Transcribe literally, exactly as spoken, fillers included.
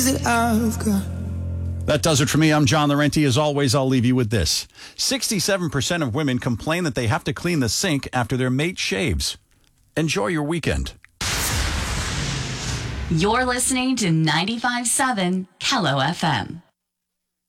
That does it for me. I'm John Laurenti. As always, I'll leave you with this. sixty-seven percent of women complain that they have to clean the sink after their mate shaves. Enjoy your weekend. You're listening to ninety-five point seven Kello F M.